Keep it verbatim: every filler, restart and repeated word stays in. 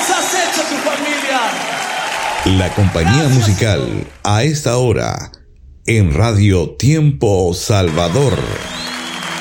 has hecho tu familia. La compañía Gracias. musical a esta hora en Radio Tiempo Salvador.